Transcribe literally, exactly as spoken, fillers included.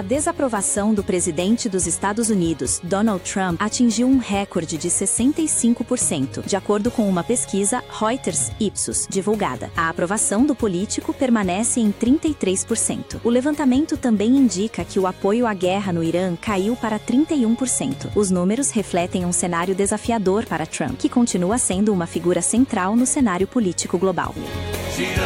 A desaprovação do presidente dos Estados Unidos, Donald Trump, atingiu um recorde de sessenta e cinco por cento, de acordo com uma pesquisa Reuters-Ipsos divulgada. A aprovação do político permanece em trinta e três por cento. O levantamento também indica que o apoio à guerra no Irã caiu para trinta e um por cento. Os números refletem um cenário desafiador para Trump, que continua sendo uma figura central no cenário político global.